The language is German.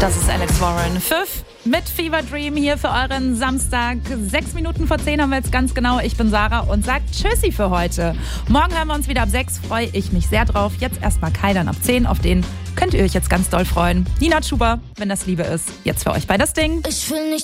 Das ist Alex Warren. Pfiff mit Fever Dream hier für euren Samstag. 6 Minuten vor 10 haben wir jetzt ganz genau. Ich bin Sarah und sag Tschüssi für heute. Morgen hören wir uns wieder ab 6. Freue ich mich sehr drauf. Jetzt erstmal Kai, dann ab 10. Auf den könnt ihr euch jetzt ganz doll freuen. Nina Chuba, wenn das Liebe ist. Jetzt für euch bei das Ding. Ich will nicht